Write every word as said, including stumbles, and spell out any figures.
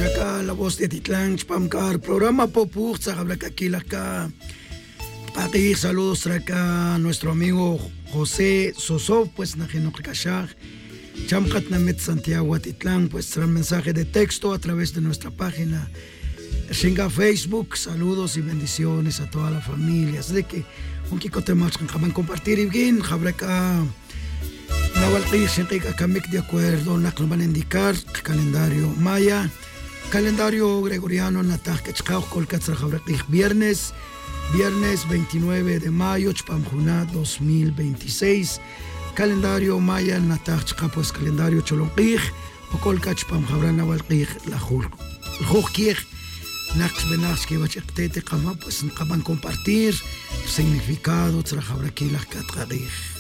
Chaka, la voz de Titlán, Chpamkar, programa Popur, Zahablakakilaka. Paqui, saludos acá a nuestro amigo José Sosov, pues Najenokashag, Chamkat Namet Santiago Atitlán, pues el mensaje de texto a través de nuestra página Shinga Facebook. Saludos y bendiciones a toda la familia. Así de que un kiko temas van a compartir y bien, Jabreka Nawalqi Shinka Kamik de acuerdo, nos van a indicar calendario maya, calendario gregoriano, Natah Kachkau, Kolkatzra Jabreki, viernes. Viernes veintinueve de mayo, Chpamjuna dos mil veintiséis. Calendario maya, Natach, pues calendario Cholonquij, Okolka Chpamjabrana Walquij, la Jul. Jokij, Nax Benaski, Bachectete, Kama, pues acaban compartir significado, Trajabraquila Katrarij.